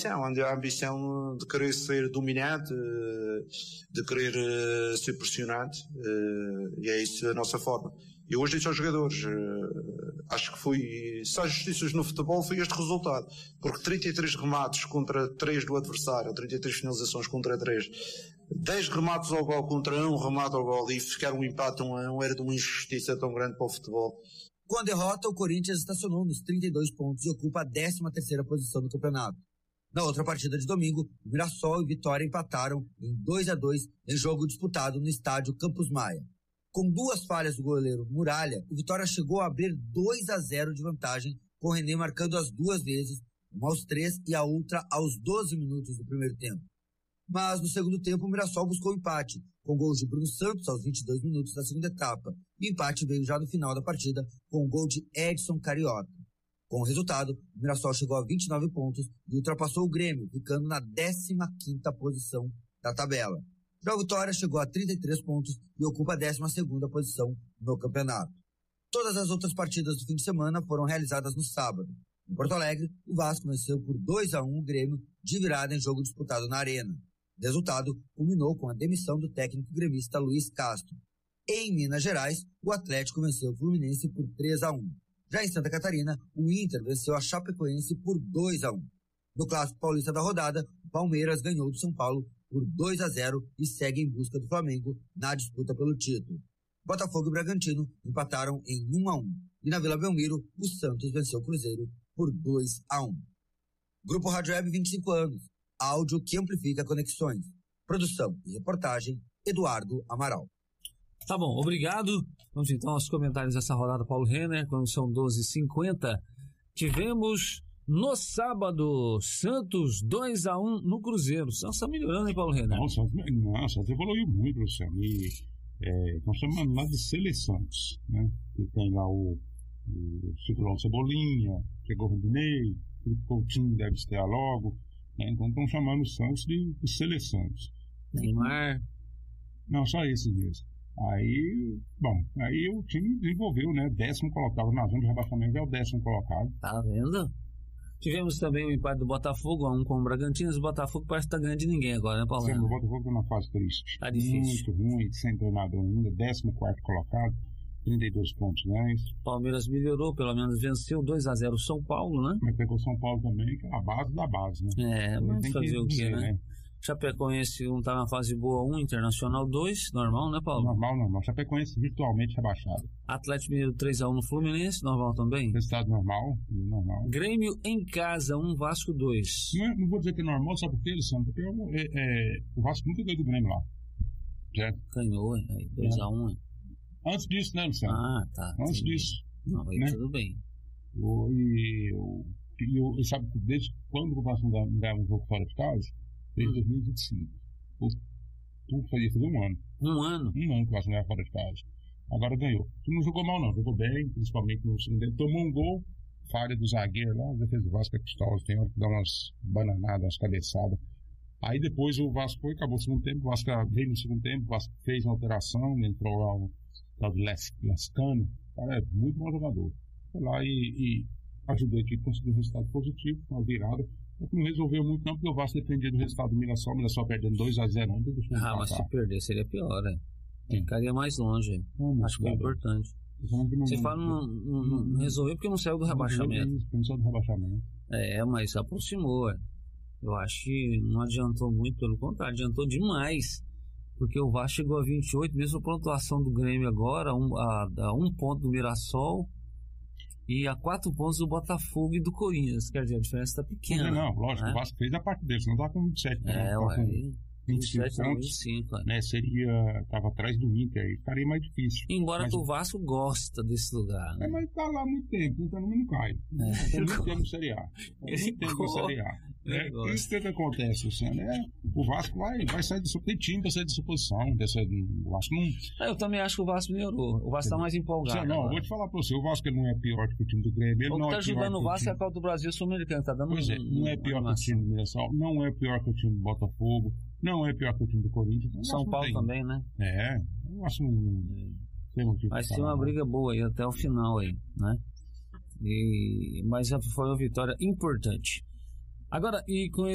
a ambição de querer ser dominante, de querer ser pressionante, e é isso a nossa forma. E hoje disse aos jogadores, acho que se há justiças no futebol foi este resultado, porque 33 remates contra 3 do adversário, 33 finalizações contra 3, 10 remates ao gol contra 1 remate ao gol, e ficar um empate 1-1 era de uma injustiça tão grande para o futebol. Com a derrota, o Corinthians estacionou nos 32 pontos e ocupa a 13ª posição do campeonato. Na outra partida de domingo, Mirassol e Vitória empataram em 2-2 em jogo disputado no estádio Campos Maia. Com 2 falhas do goleiro Muralha, o Vitória chegou a abrir 2-0 de vantagem, com o René marcando as 2 vezes, uma aos 3 e a outra aos 12 minutos do primeiro tempo. Mas no segundo tempo o Mirassol buscou o empate, com gols de Bruno Santos aos 22 minutos da segunda etapa. E o empate veio já no final da partida, com o gol de Edson Carioca. Com o resultado, o Mirassol chegou a 29 pontos e ultrapassou o Grêmio, ficando na 15ª posição da tabela. Já o Vitória chegou a 33 pontos e ocupa a 12ª posição no campeonato. Todas as outras partidas do fim de semana foram realizadas no sábado. Em Porto Alegre, o Vasco venceu por 2-1 o Grêmio, de virada em jogo disputado na Arena. O resultado culminou com a demissão do técnico gremista Luiz Castro. Em Minas Gerais, o Atlético venceu o Fluminense por 3-1. Já em Santa Catarina, o Inter venceu a Chapecoense por 2-1. No Clássico Paulista da rodada, o Palmeiras ganhou do São Paulo por 2-0 e segue em busca do Flamengo na disputa pelo título. Botafogo e Bragantino empataram em 1-1. E na Vila Belmiro, o Santos venceu o Cruzeiro por 2-1. Grupo Rádio Web 25 anos. Áudio que amplifica conexões. Produção e reportagem, Eduardo Amaral. Tá bom, obrigado. Vamos então aos comentários dessa rodada, Paulo Renner, quando são 12h50. Tivemos no sábado, Santos 2-1 no Cruzeiro. O Santos está melhorando, hein, Paulo Renner? Não, o Santos evoluiu muito, Luciano. E nós chamamos lá de seleções, né? E tem lá o Ciclone Cebolinha, chegou o Rubinei, o Coutinho deve estrear logo, né? Então estão chamando o Santos de seleções. Neymar. Não, só esse mesmo. Aí o time desenvolveu, né? 10º colocado na zona de rebaixamento, é o 10º colocado. Tá vendo? Tivemos também o empate do Botafogo, 1 com o Bragantino. O Botafogo parece que tá ganhando de ninguém agora, né, Paulo? Sim, o Botafogo tá numa fase triste. Tá difícil. Muito ruim, sem treinador ainda, 14º colocado, 32 pontos ganhos. Palmeiras melhorou, pelo menos venceu 2-0 o São Paulo, né? Mas pegou o São Paulo também, que é a base da base, né? Vamos fazer o quê, né? Chapecoense 1 tá na fase boa 1, Internacional 2, normal, né, Paulo? Normal. Chapecoense virtualmente rebaixado. Atlético Mineiro 3-1 no Fluminense, normal também? Resultado normal. Grêmio em casa 1, Vasco 2. Não vou dizer que é normal, sabe por quê, Luciano? Porque o Vasco nunca ganhou do Grêmio lá. Certo? Ganhou, 2-1. Antes disso, né, Luciano? Tá. Antes disso. Não, né? Tudo bem. E sabe, desde quando o Vasco ganhava um jogo fora de casa? Desde 2025. Tu fazia um ano. Um ano? Um ano que o Vasco ganhava fora de casa. Agora ganhou. Tu não jogou mal, não. Jogou bem, principalmente no segundo tempo. Tomou um gol, falha do zagueiro lá. A defesa do Vasco é custosa. Tem hora que dá umas bananadas, umas cabeçadas. Aí depois o Vasco acabou o segundo tempo. O Vasco veio no segundo tempo. O Vasco fez uma alteração. Entrou lá o tal do Lescano. Cara, é muito bom jogador. Foi lá e ajudou a equipe a conseguir um resultado positivo, uma virada. Não resolveu muito não, porque o Vasco dependia do resultado do Mirassol perdendo 2-0 ontem. Mas se perder seria pior, né? Ficaria mais longe. Acho que é importante. Você fala não resolveu porque não saiu do rebaixamento. Não saiu do rebaixamento. Mas aproximou. Eu acho que não adiantou muito, pelo contrário, adiantou demais. Porque o Vasco chegou a 28, mesmo a pontuação do Grêmio agora, a 1 ponto do Mirassol e a 4 pontos do Botafogo e do Corinthians. Quer dizer, a diferença está pequena. Não, lógico, né? O Vasco fez a parte dele, senão estava com 27. 27 a 25, né? Estava atrás do Inter, aí ficaria mais difícil. Embora que o Vasco gosta desse lugar, né? Mas está lá há muito tempo, então não cai. Tem muito tempo no Série A. Muito tempo no Série A. Isso que acontece, Luciano. O Vasco vai sair disso. Tem time para sair dessa posição. O Vasco não. Eu também acho que o Vasco melhorou. O Vasco está mais empolgado. Eu vou te falar para você: o Vasco ele não é pior que o time do Grêmio. O que está ajudando o Vasco é a Copa do Brasil Sul-Americano. Tá dando não é pior que o time do Mirassol, não é pior que o time do Botafogo, não é pior que o time do Corinthians. São Paulo também, né? Eu acho vai ser uma briga boa aí até o final aí, né? Mas foi uma vitória importante. Agora, e com